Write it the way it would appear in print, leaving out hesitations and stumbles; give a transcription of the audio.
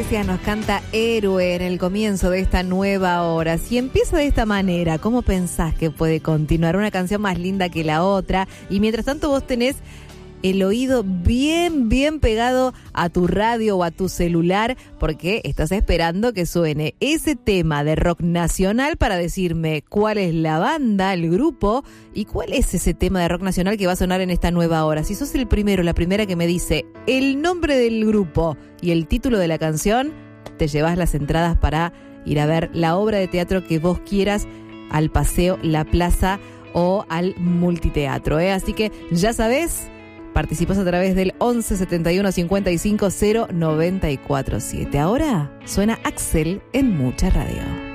Nos canta Héroe en el comienzo de esta nueva hora. Si empieza de esta manera, ¿cómo pensás que puede continuar? Una canción más linda que la otra. Y mientras tanto vos tenés el oído bien pegado a tu radio o a tu celular, porque estás esperando que suene ese tema de rock nacional para decirme cuál es la banda, el grupo, y cuál es ese tema de rock nacional que va a sonar en esta nueva hora. Si sos el primero, la primera que me dice el nombre del grupo y el título de la canción, te llevas las entradas para ir a ver la obra de teatro que vos quieras al Paseo La Plaza o al Multiteatro, Así que ya sabés, participas a través del 11 71 55 0 94 7. Ahora suena Axel en Mucha Radio.